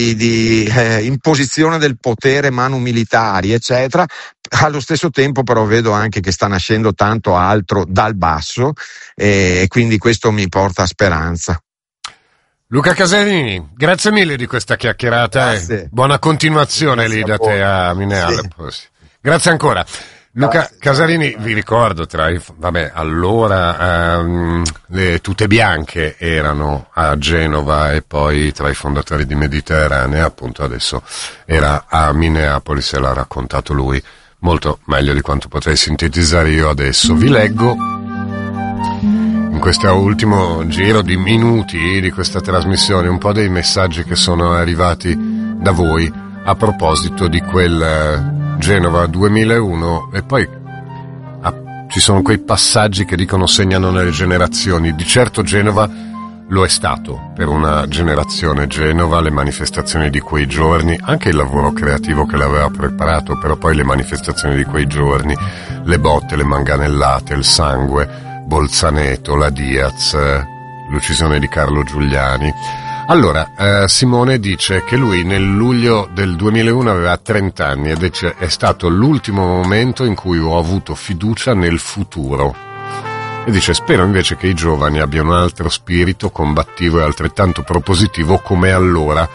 di imposizione del potere, manu militari, eccetera. Allo stesso tempo però vedo anche che sta nascendo tanto altro dal basso, e quindi questo mi porta a speranza. Luca Casarini, grazie mille di questa chiacchierata. Buona continuazione lì da te a Minneapolis. Sì. Grazie ancora. Luca Casarini, vi ricordo, allora le tute bianche erano a Genova e poi tra i fondatori di Mediterranea, appunto adesso era a Minneapolis e l'ha raccontato lui molto meglio di quanto potrei sintetizzare io adesso. Vi leggo in questo ultimo giro di minuti di questa trasmissione un po' dei messaggi che sono arrivati da voi a proposito di quel Genova 2001, e poi ci sono quei passaggi che dicono segnano le generazioni. Di certo Genova lo è stato per una generazione. Genova, le manifestazioni di quei giorni, anche il lavoro creativo che l'aveva preparato, però poi le manifestazioni di quei giorni, le botte, le manganellate, il sangue, Bolzaneto, la Diaz, l'uccisione di Carlo Giuliani. Allora, Simone dice che lui nel luglio del 2001 aveva 30 anni ed è stato l'ultimo momento in cui ho avuto fiducia nel futuro. E dice: spero invece che i giovani abbiano un altro spirito combattivo e altrettanto propositivo come allora.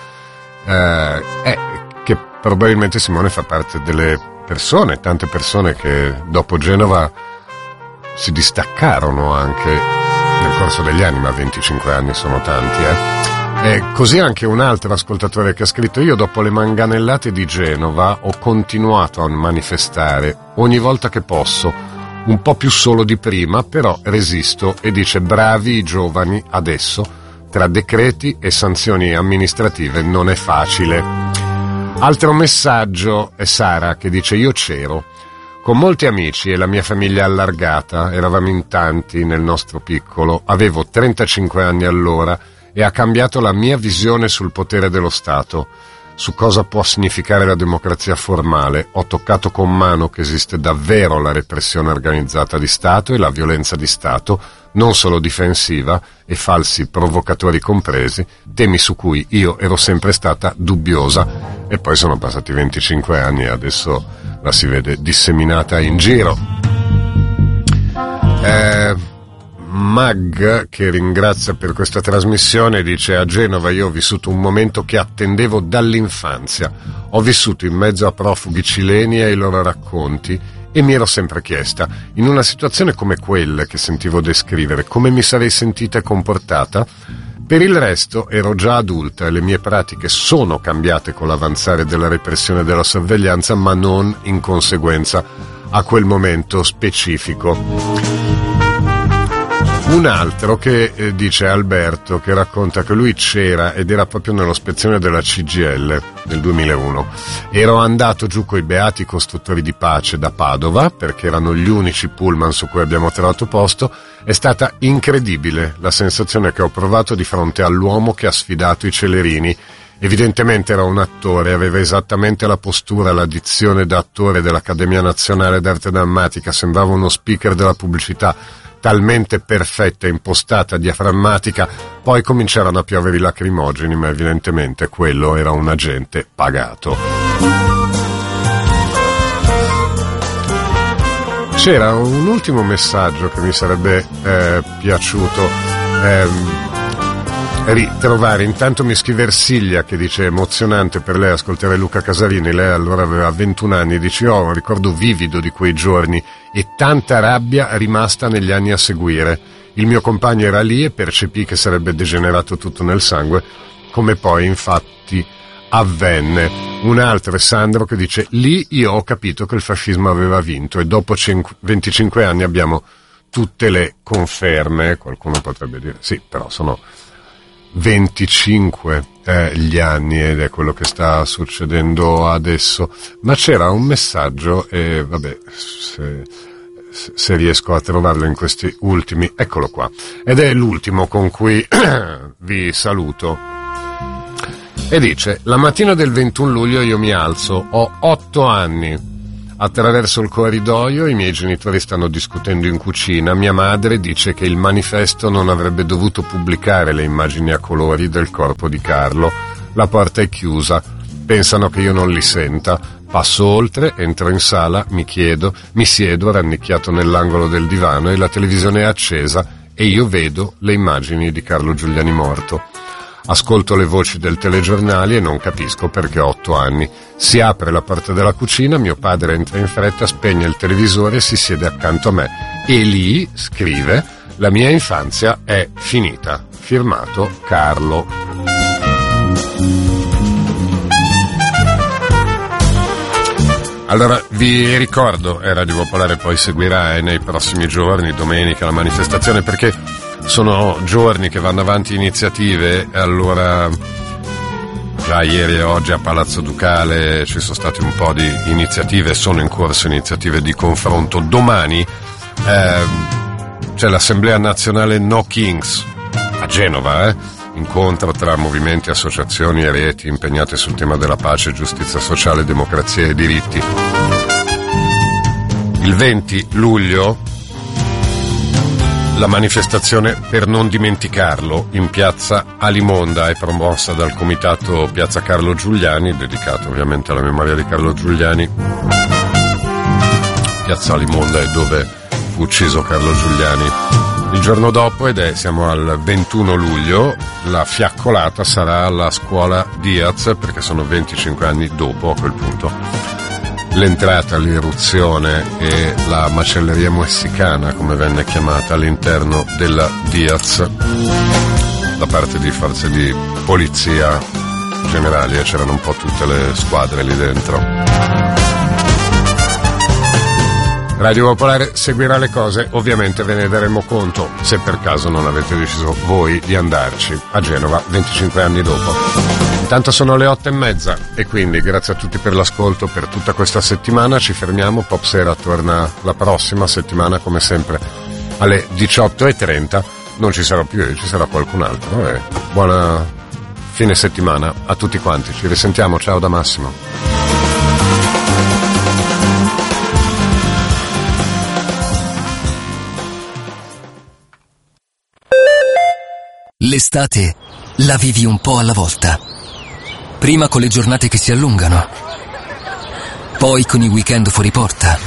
Che probabilmente Simone fa parte delle persone, tante persone che dopo Genova si distaccarono anche nel corso degli anni, ma 25 anni sono tanti, E così anche un altro ascoltatore che ha scritto: io dopo le manganellate di Genova ho continuato a manifestare ogni volta che posso, un po' più solo di prima, però resisto, e dice: bravi i giovani adesso, tra decreti e sanzioni amministrative non è facile. Altro messaggio è Sara che dice: io c'ero con molti amici e la mia famiglia allargata, eravamo in tanti nel nostro piccolo, avevo 35 anni allora e ha cambiato la mia visione sul potere dello Stato, su cosa può significare la democrazia formale. Ho toccato con mano che esiste davvero la repressione organizzata di Stato e la violenza di Stato, non solo difensiva, e falsi provocatori compresi, temi su cui io ero sempre stata dubbiosa, e poi sono passati 25 anni e adesso la si vede disseminata in giro. Mag, che ringrazia per questa trasmissione, dice: a Genova io ho vissuto un momento che attendevo dall'infanzia. Ho vissuto in mezzo a profughi cileni e ai loro racconti e mi ero sempre chiesta, in una situazione come quella che sentivo descrivere, come mi sarei sentita e comportata. Per il resto ero già adulta e le mie pratiche sono cambiate con l'avanzare della repressione e della sorveglianza, ma non in conseguenza a quel momento specifico. Un altro che dice Alberto, che racconta che lui c'era ed era proprio nello spezzone della CGIL nel 2001. Ero andato giù coi beati costruttori di pace da Padova, perché erano gli unici pullman su cui abbiamo trovato posto. È stata incredibile la sensazione che ho provato di fronte all'uomo che ha sfidato i Celerini. Evidentemente era un attore, aveva esattamente la postura, la dizione da attore dell'Accademia Nazionale d'Arte Drammatica, sembrava uno speaker della pubblicità, talmente perfetta e impostata, diaframmatica. Poi cominciarono a piovere i lacrimogeni, ma evidentemente quello era un agente pagato. C'era un ultimo messaggio che mi sarebbe piaciuto ritrovare. Intanto mi scrive Ersilia che dice: emozionante per lei ascoltare Luca Casarini. Lei allora aveva 21 anni e dice: ho un ricordo vivido di quei giorni e tanta rabbia rimasta negli anni a seguire. Il mio compagno era lì e percepì che sarebbe degenerato tutto nel sangue, come poi infatti avvenne. Un altro è Sandro che dice: lì io ho capito che il fascismo aveva vinto e dopo 25 anni abbiamo tutte le conferme. Qualcuno potrebbe dire sì, però sono 25 gli anni ed è quello che sta succedendo adesso. Ma c'era un messaggio e vabbè, se riesco a trovarlo in questi ultimi, eccolo qua, ed è l'ultimo con cui vi saluto. E dice: la mattina del 21 luglio io mi alzo, ho 8 anni. Attraverso il corridoio i miei genitori stanno discutendo in cucina. Mia madre dice che il manifesto non avrebbe dovuto pubblicare le immagini a colori del corpo di Carlo. la porta è chiusa, pensano che io non li senta. Passo oltre, entro in sala, mi siedo rannicchiato nell'angolo del divano e la televisione è accesa e io vedo le immagini di Carlo Giuliani morto. Ascolto le voci del telegiornale e non capisco perché ho 8 anni. Si apre la porta della cucina, mio padre entra in fretta, spegne il televisore e si siede accanto a me. E lì scrive: la mia infanzia è finita. Firmato Carlo. Allora vi ricordo, Radio Popolare poi seguirà nei prossimi giorni, domenica, la manifestazione, perché sono giorni che vanno avanti iniziative. Allora già ieri e oggi a Palazzo Ducale ci sono state un po' di iniziative, sono in corso iniziative di confronto. Domani c'è l'Assemblea Nazionale No Kings a Genova, incontro tra movimenti, associazioni e reti impegnate sul tema della pace, giustizia sociale, democrazia e diritti. Il 20 luglio la manifestazione per non dimenticarlo in piazza Alimonda è promossa dal comitato Piazza Carlo Giuliani, dedicato ovviamente alla memoria di Carlo Giuliani. Piazza Alimonda è dove fu ucciso Carlo Giuliani. Il giorno dopo, siamo al 21 luglio, la fiaccolata sarà alla scuola Diaz, perché sono 25 anni dopo a quel punto l'entrata, l'irruzione e la macelleria messicana, come venne chiamata, all'interno della Diaz da parte di forze di polizia generali, e c'erano un po' tutte le squadre lì dentro. Radio Popolare seguirà le cose, ovviamente ve ne daremo conto se per caso non avete deciso voi di andarci a Genova 25 anni dopo. Intanto sono le 8:30 e quindi grazie a tutti per l'ascolto per tutta questa settimana. Ci fermiamo, Pop Sera torna la prossima settimana come sempre alle 18:30. Non ci sarò più io, ci sarà qualcun altro. Buona fine settimana a tutti quanti, ci risentiamo, ciao da Massimo. L'estate la vivi un po' alla volta. Prima con le giornate che si allungano, poi con i weekend fuori porta,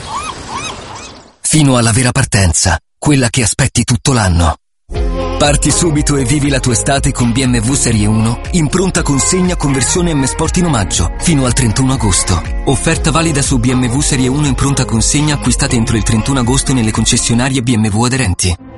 fino alla vera partenza, quella che aspetti tutto l'anno. Parti subito e vivi la tua estate con BMW Serie 1 in pronta consegna con versione M Sport in omaggio fino al 31 agosto. Offerta valida su BMW Serie 1 in pronta consegna acquistate entro il 31 agosto nelle concessionarie BMW aderenti.